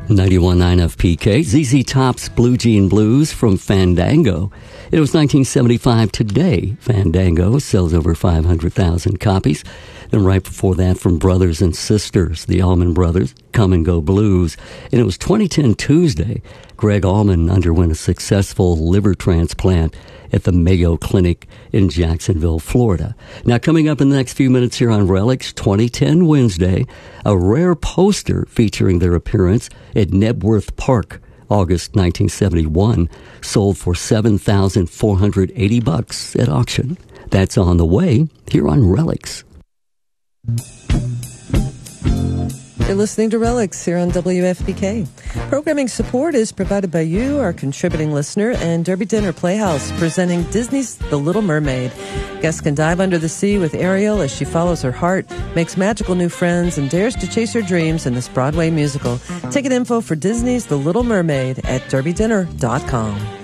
91.9 FPK, ZZ Top's Blue Jean Blues from Fandango. It was 1975 today. Fandango sells over 500,000 copies. Then right before that, from Brothers and Sisters, the Allman Brothers, Come and Go Blues. And it was 2010 Tuesday. Greg Allman underwent a successful liver transplant at the Mayo Clinic in Jacksonville, Florida. Now, coming up in the next few minutes here on Relics, 2010 Wednesday, a rare poster featuring their appearance at Knebworth Park, August 1971, sold for $7,480 at auction. That's on the way here on Relics. You're listening to Relics here on WFPK. Programming support is provided by you, our contributing listener, and Derby Dinner Playhouse, presenting Disney's The Little Mermaid. Guests can dive under the sea with Ariel as she follows her heart, makes magical new friends, and dares to chase her dreams in this Broadway musical. Ticket info for Disney's The Little Mermaid at derbydinner.com.